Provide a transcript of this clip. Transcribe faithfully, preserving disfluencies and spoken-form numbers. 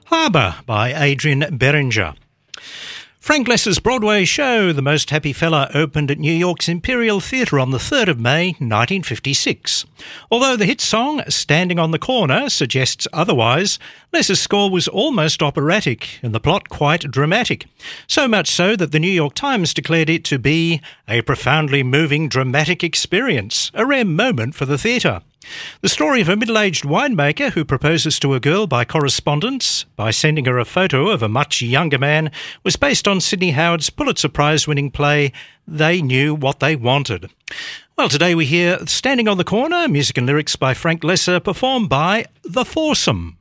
Harbour by Adrian Beringer. Frank Lesser's Broadway show, The Most Happy Fella, opened at New York's Imperial Theatre on the third of May nineteen fifty-six. Although the hit song Standing on the Corner suggests otherwise, Lesser's score was almost operatic and the plot quite dramatic. So much so that the New York Times declared it to be a profoundly moving dramatic experience, a rare moment for the theatre. The story of a middle-aged winemaker who proposes to a girl by correspondence by sending her a photo of a much younger man was based on Sidney Howard's Pulitzer Prize-winning play They Knew What They Wanted. Well, today we hear Standing on the Corner, music and lyrics by Frank Lesser, performed by The Foursome.